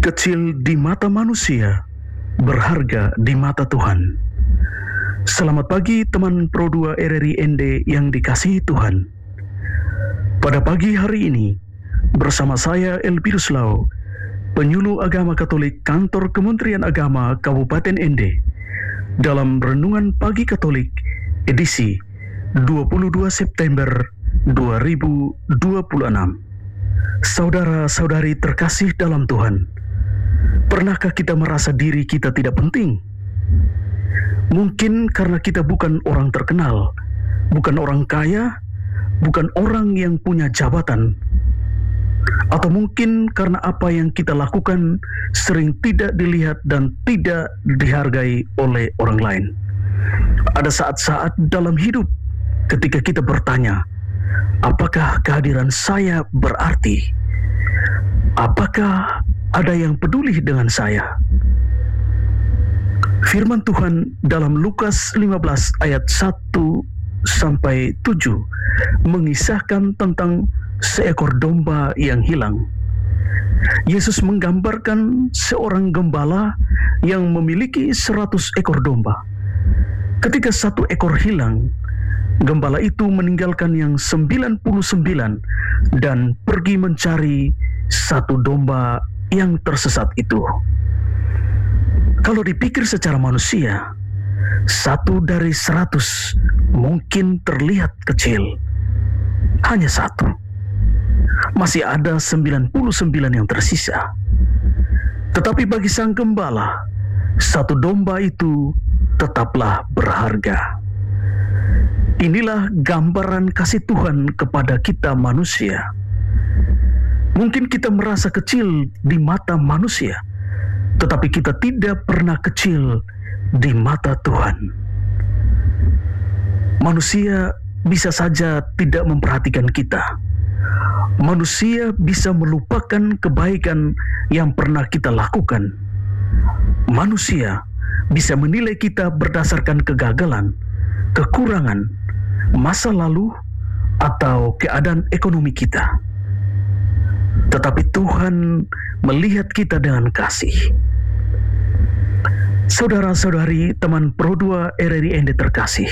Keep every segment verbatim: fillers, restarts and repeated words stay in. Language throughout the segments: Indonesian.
Kecil di mata manusia, berharga di mata Tuhan. Selamat pagi teman Pro dua R R I N D yang dikasihi Tuhan. Pada pagi hari ini, bersama saya Elpidus Lau, penyuluh agama Katolik Kantor Kementerian Agama Kabupaten N D, dalam Renungan Pagi Katolik edisi dua puluh dua September dua ribu dua puluh enam. Saudara-saudari terkasih dalam Tuhan, pernahkah kita merasa diri kita tidak penting? Mungkin karena kita bukan orang terkenal, bukan orang kaya, bukan orang yang punya jabatan, atau mungkin karena apa yang kita lakukan sering tidak dilihat dan tidak dihargai oleh orang lain. Ada saat-saat dalam hidup ketika kita bertanya, apakah kehadiran saya berarti? Apakah ada yang peduli dengan saya? Firman Tuhan dalam Lukas lima belas ayat satu sampai tujuh mengisahkan tentang seekor domba yang hilang. Yesus menggambarkan seorang gembala yang memiliki seratus ekor domba. Ketika satu ekor hilang, gembala itu meninggalkan yang sembilan puluh sembilan dan pergi mencari satu domba yang tersesat itu. Kalau dipikir secara manusia, satu dari seratus mungkin terlihat kecil. Hanya satu. Masih ada sembilan puluh sembilan yang tersisa. Tetapi bagi sang gembala, satu domba itu tetaplah berharga. Inilah gambaran kasih Tuhan kepada kita manusia. Mungkin kita merasa kecil di mata manusia, tetapi kita tidak pernah kecil di mata Tuhan. Manusia bisa saja tidak memperhatikan kita. Manusia bisa melupakan kebaikan yang pernah kita lakukan. Manusia bisa menilai kita berdasarkan kegagalan, kekurangan, masa lalu, atau keadaan ekonomi kita. Tetapi Tuhan melihat kita dengan kasih. Saudara-saudari teman Pro dua R R I N D terkasih,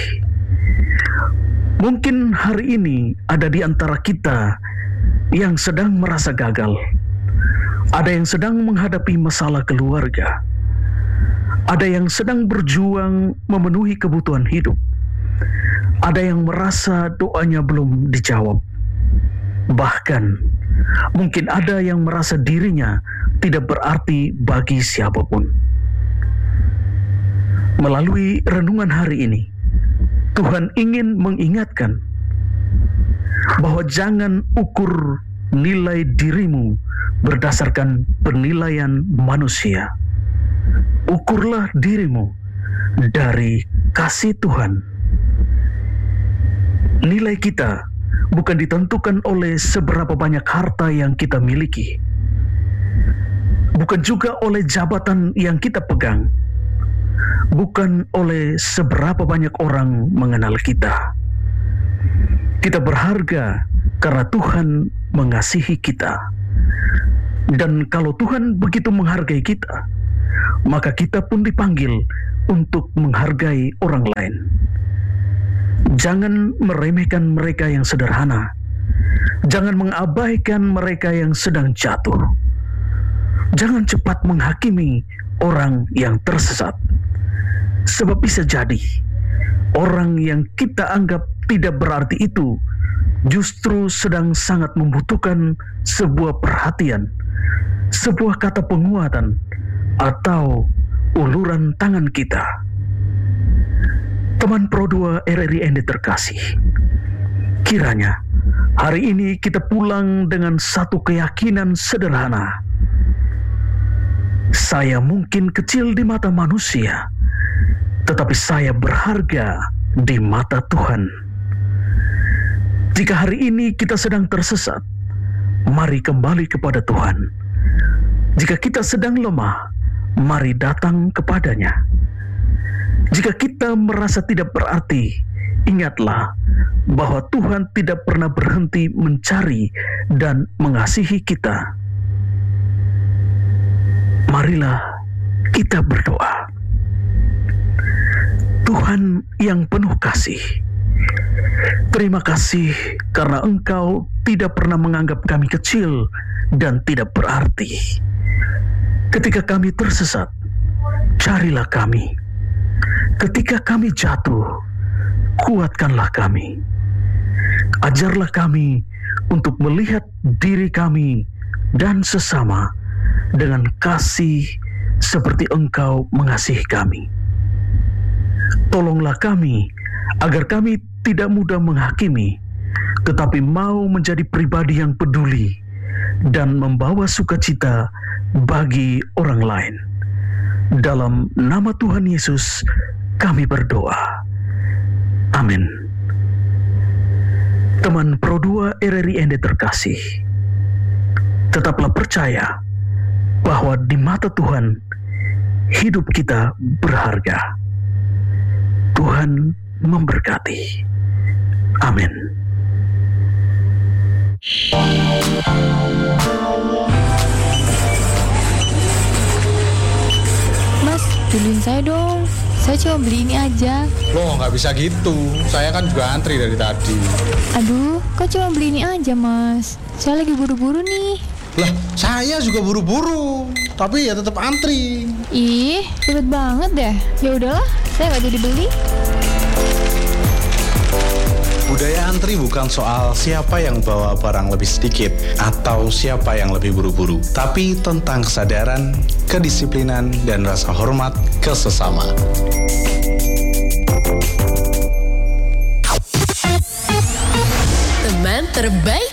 mungkin hari ini ada di antara kita yang sedang merasa gagal. Ada yang sedang menghadapi masalah keluarga. Ada yang sedang berjuang memenuhi kebutuhan hidup. Ada yang merasa doanya belum dijawab. Bahkan mungkin ada yang merasa dirinya tidak berarti bagi siapapun. Melalui renungan hari ini, Tuhan ingin mengingatkan bahwa jangan ukur nilai dirimu berdasarkan penilaian manusia. Ukurlah dirimu dari kasih Tuhan. Nilai kita bukan ditentukan oleh seberapa banyak harta yang kita miliki, bukan juga oleh jabatan yang kita pegang, bukan oleh seberapa banyak orang mengenal kita. Kita berharga karena Tuhan mengasihi kita. Dan kalau Tuhan begitu menghargai kita, maka kita pun dipanggil untuk menghargai orang lain. Jangan meremehkan mereka yang sederhana. Jangan mengabaikan mereka yang sedang jatuh. Jangan cepat menghakimi orang yang tersesat. Sebab bisa jadi orang yang kita anggap tidak berarti itu justru sedang sangat membutuhkan sebuah perhatian, sebuah kata penguatan, atau uluran tangan kita. Teman Pro dua R R I N D terkasih, kiranya hari ini kita pulang dengan satu keyakinan sederhana. Saya mungkin kecil di mata manusia, tetapi saya berharga di mata Tuhan. Jika hari ini kita sedang tersesat, mari kembali kepada Tuhan. Jika kita sedang lemah, mari datang kepadanya. Jika kita merasa tidak berarti, ingatlah bahwa Tuhan tidak pernah berhenti mencari dan mengasihi kita. Marilah kita berdoa. Tuhan yang penuh kasih, terima kasih karena Engkau tidak pernah menganggap kami kecil dan tidak berarti. Ketika kami tersesat, carilah kami. Ketika kami jatuh, kuatkanlah kami. Ajarlah kami untuk melihat diri kami dan sesama dengan kasih seperti Engkau mengasihi kami. Tolonglah kami agar kami tidak mudah menghakimi, tetapi mau menjadi pribadi yang peduli dan membawa sukacita bagi orang lain. Dalam nama Tuhan Yesus kami berdoa. Amin. Teman Pro dua R R I N D terkasih, tetaplah percaya bahwa di mata Tuhan hidup kita berharga. Tuhan memberkati. Amin. Mas, duluin saya dong. Saya cuma beli ini aja. Loh, nggak bisa gitu. Saya kan juga antri dari tadi. Aduh, kok cuma beli ini aja, Mas? Saya lagi buru-buru nih. Lah, saya juga buru-buru. Tapi ya tetap antri. Ih, ribet banget deh. Ya udahlah, saya nggak jadi beli. Budaya antri bukan soal siapa yang bawa barang lebih sedikit atau siapa yang lebih buru-buru, tapi tentang kesadaran, kedisiplinan, dan rasa hormat ke sesama. Teman terbaik